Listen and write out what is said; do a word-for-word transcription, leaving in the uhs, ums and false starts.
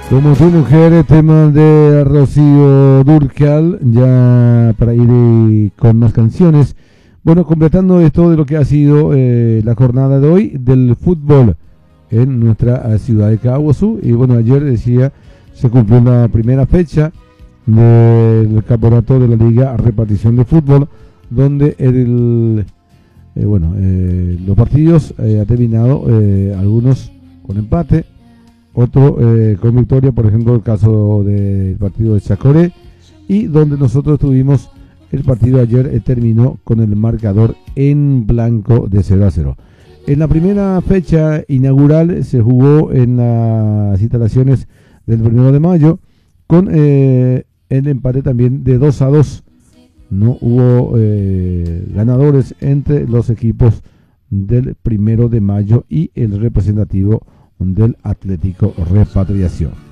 Como tu mujer, tema de Rocío Dúrcal, ya para ir eh, con más canciones. Bueno, completando esto de lo que ha sido eh, la jornada de hoy del fútbol en nuestra ciudad de Caguazú. Y bueno, ayer decía, se cumplió la primera fecha del campeonato de la Liga Repartición de Fútbol, donde el, eh, bueno, eh, los partidos eh, ha terminado, eh, algunos con empate, otro eh, con victoria, por ejemplo el caso del partido de Chacoré, y donde nosotros tuvimos el partido ayer, eh, terminó con el marcador en blanco de cero a cero. En la primera fecha inaugural se jugó en las instalaciones del primero de mayo con eh, el empate también de dos a dos. No hubo eh, ganadores entre los equipos del primero de mayo y el representativo del Atlético Repatriación.